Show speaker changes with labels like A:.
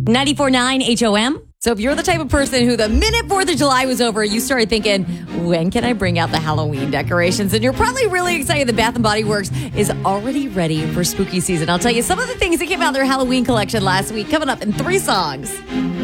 A: 94.9 HOM. So if you're the type of person who the minute 4th of July was over, you started thinking, when can I bring out the Halloween decorations? And you're probably really excited that Bath & Body Works is already ready for spooky season. I'll tell you some of the things that came out in their Halloween collection last week, coming up in 3 songs.